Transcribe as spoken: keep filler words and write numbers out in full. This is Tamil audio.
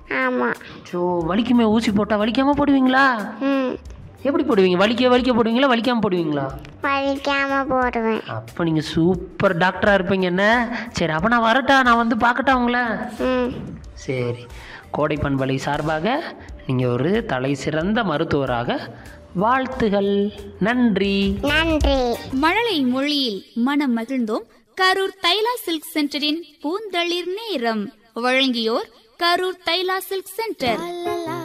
ஆமாம். ஸோ வலிக்குமே, ஊசி போட்டால் வலிக்காமல் போடுவீங்களா? ம். எப்படி போடுவீங்க? வலிக்க வலிக்க போடுவீங்களா, வலிக்காமல் போடுவீங்களா? வலிக்காமல் போடுவேன். அப்போ நீங்கள் சூப்பர் டாக்டராக இருப்பீங்க என்ன? சரி, அப்போ நான் வரட்டா, நான் வந்து பார்க்கட்டா உங்களை? ம். சரி, கோடை பண்பலை சார்பாக நீங்கள் ஒரு தலை சிறந்த மருத்துவராக வாழ்த்துகள். நன்றி. நன்றி. மழலை மொழியில் மனம் மகிழ்ந்தோம். கரூர் தைலா சில்க் சென்டரின் பூந்தளிர் நேரம் வழங்கியோர் கரூர் தைலா சில்க் சென்டர்.